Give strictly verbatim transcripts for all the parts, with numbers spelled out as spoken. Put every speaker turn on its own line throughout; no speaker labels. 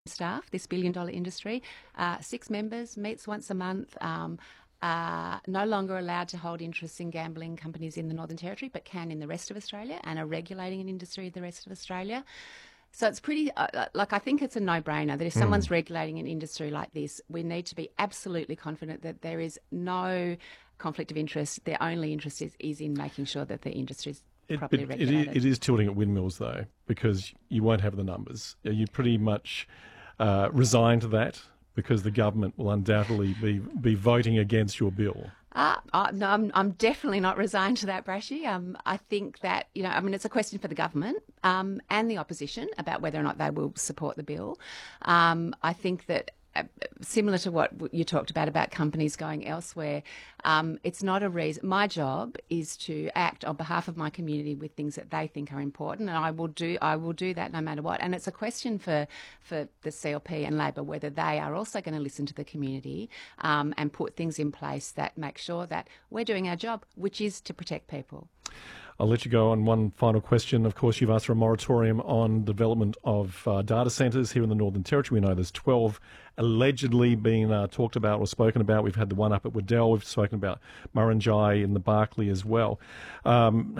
staff, this billion dollar industry. Uh, six members, meets once a month, um, are no longer allowed to hold interests in gambling companies in the Northern Territory, but can in the rest of Australia, and are regulating an industry in the rest of Australia. So it's pretty, uh, like, I think it's a no-brainer that if someone's mm. regulating an industry like this, we need to be absolutely confident that there is no conflict of interest. Their only interest is, is in making sure that the industry is
it,
properly
it,
regulated.
It is, it is tilting at windmills, though, because you won't have the numbers. You pretty much uh, resign to that because the government will undoubtedly be, be voting against your bill.
Uh, uh, no, I'm, I'm definitely not resigned to that, Brashy. Um, I think that, you know, I mean, it's a question for the government um, and the opposition about whether or not they will support the bill. Um, I think that uh, similar to what you talked about, about companies going elsewhere, um, it's not a reason. My job is to act on behalf of my community with things that they think are important, and I will do I will do that no matter what. And it's a question for, for the C L P and Labor whether they are also going to listen to the community um, and put things in place that make sure that we're doing our job, which is to protect people.
I'll let you go on one final question. Of course, you've asked for a moratorium on development of uh, data centres here in the Northern Territory. We know there's twelve allegedly being uh, talked about or spoken about. We've had the one up at Waddell. We've spoken about Murrinjai in the Barkly as well. Um,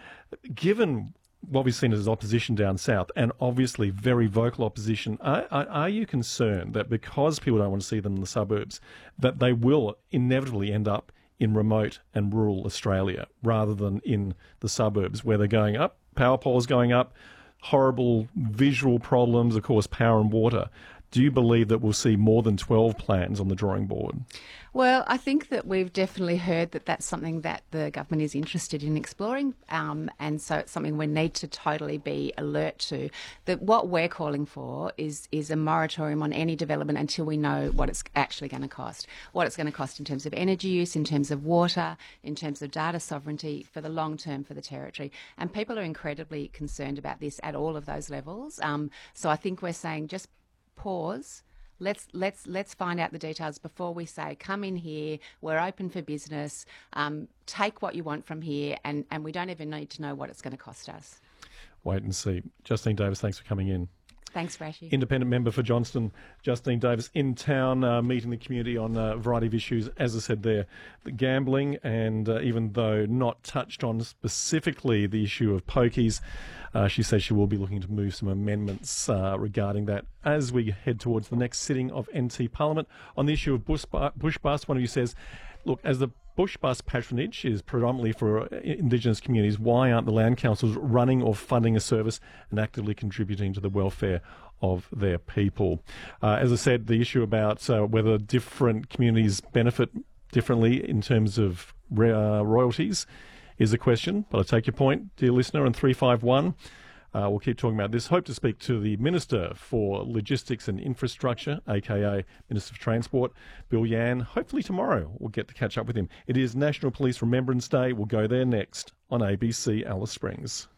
given what we've seen as opposition down south, and obviously very vocal opposition, are, are, are you concerned that because people don't want to see them in the suburbs, that they will inevitably end up in remote and rural Australia rather than in the suburbs where they're going up, power poles going up, horrible visual problems, of course, power and water? Do you believe that we'll see more than twelve plans on the drawing board?
Well, I think that we've definitely heard that that's something that the government is interested in exploring, um, and so it's something we need to totally be alert to. That what we're calling for is is a moratorium on any development until we know what it's actually going to cost, what it's going to cost in terms of energy use, in terms of water, in terms of data sovereignty for the long term for the Territory. And people are incredibly concerned about this at all of those levels. Um, so I think we're saying just pause. Let's let's let's find out the details before we say, come in here, we're open for business, um, take what you want from here, and, and we don't even need to know what it's going to cost us.
Wait and see. Justine Davis, thanks for coming in.
Thanks, Brashy.
Independent member for Johnston, Justine Davis, in town, uh, meeting the community on a variety of issues. As I said there, the gambling, and uh, even though not touched on specifically the issue of pokies, uh, she says she will be looking to move some amendments uh, regarding that as we head towards the next sitting of N T Parliament. On the issue of bush, bush bust, one of you says, look, as the bush bus patronage is predominantly for Indigenous communities, why aren't the land councils running or funding a service and actively contributing to the welfare of their people? Uh, as I said, the issue about uh, whether different communities benefit differently in terms of uh, royalties is a question, but I take your point, dear listener, on three five one. Uh, we'll keep talking about this. Hope to speak to the Minister for Logistics and Infrastructure, aka Minister for Transport, Bill Yan. Hopefully tomorrow we'll get to catch up with him. It is National Police Remembrance Day. We'll go there next on A B C Alice Springs.